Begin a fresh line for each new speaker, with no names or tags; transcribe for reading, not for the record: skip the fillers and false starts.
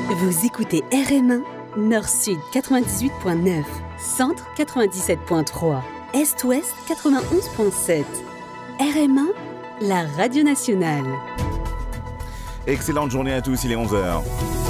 Vous écoutez RM1, Nord-Sud 98.9, Centre 97.3, Est-Ouest 91.7. RM1, la radio nationale.
Excellente journée à tous, il est 11h.